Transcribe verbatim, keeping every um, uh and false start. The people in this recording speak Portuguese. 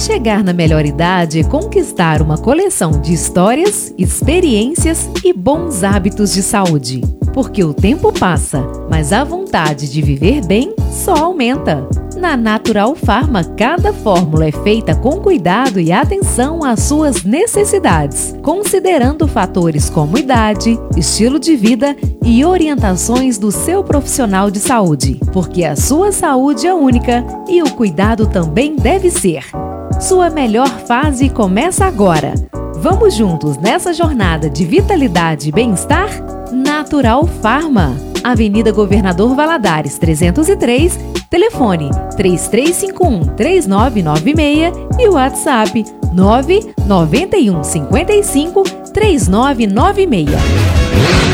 chegar na melhor idade é conquistar uma coleção de histórias, experiências e bons hábitos de saúde. Porque o tempo passa, mas a vontade de viver bem só aumenta. Na Natural Pharma, cada fórmula é feita com cuidado e atenção às suas necessidades, considerando fatores como idade, estilo de vida e orientações do seu profissional de saúde. Porque a sua saúde é única e o cuidado também deve ser. Sua melhor fase começa agora. Vamos juntos nessa jornada de vitalidade e bem-estar? Natural Pharma, Avenida Governador Valadares trezentos e três, telefone três três cinco um, três nove nove seis e o WhatsApp nove nove um cinco cinco, três nove nove seis.